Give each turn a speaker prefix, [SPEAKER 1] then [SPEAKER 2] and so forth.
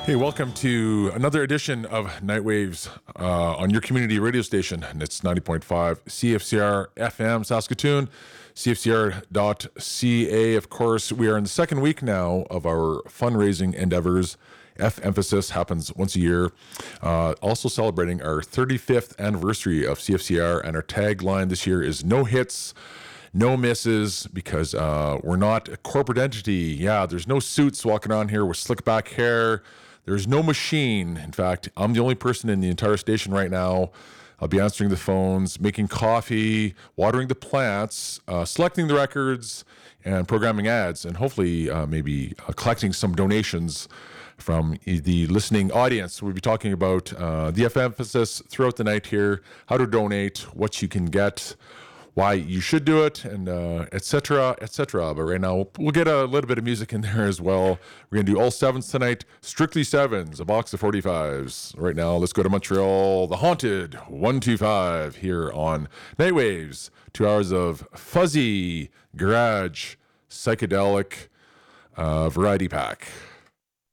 [SPEAKER 1] Hey, welcome to another edition of Nightwaves on your community radio station. And it's 90.5 CFCR FM Saskatoon, CFCR.ca. Of course, we are in the second week now of our fundraising endeavors. F-Emphasis happens once a year. Also celebrating our 35th anniversary of CFCR, and our tagline this year is no hits, no misses, because we're not a corporate entity. Yeah, there's no suits walking around here with slick back hair. There's no machine. In fact, I'm the only person in the entire station right now. I'll be answering the phones, making coffee, watering the plants, selecting the records, and programming ads, and hopefully maybe collecting some donations from the listening audience. We'll be talking about the F-Emphasis throughout the night here, how to donate, what you can get, why you should do it, and et cetera, et cetera. But right now, we'll get a little bit of music in there as well. We're going to do all sevens tonight, strictly sevens, a box of 45s. Right now, let's go to Montreal, The Haunted 125 here on Nightwaves. 2 hours of fuzzy, garage, psychedelic variety pack.